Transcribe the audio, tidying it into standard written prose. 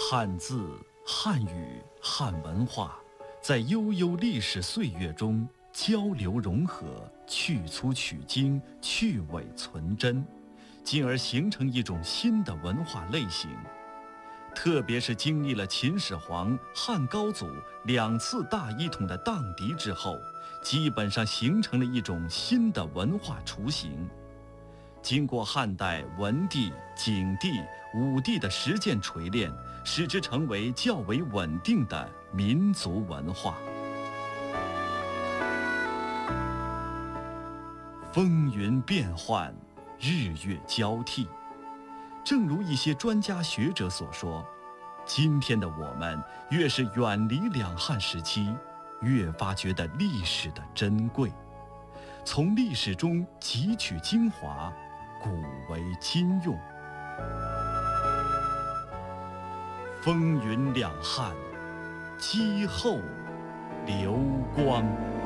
汉字、汉语、汉文化，在悠悠历史岁月中交流融合，去粗取精，去伪存真，进而形成一种新的文化类型。特别是经历了秦始皇、汉高祖2次大一统的荡涤之后，基本上形成了一种新的文化雏形。经过汉代文帝、景帝、武帝的实践锤炼，使之成为较为稳定的民族文化。风云变幻，日月交替。正如一些专家学者所说，今天的我们越是远离两汉时期，越发觉得历史的珍贵，从历史中汲取精华，古为今用。风云两汉，积后流光。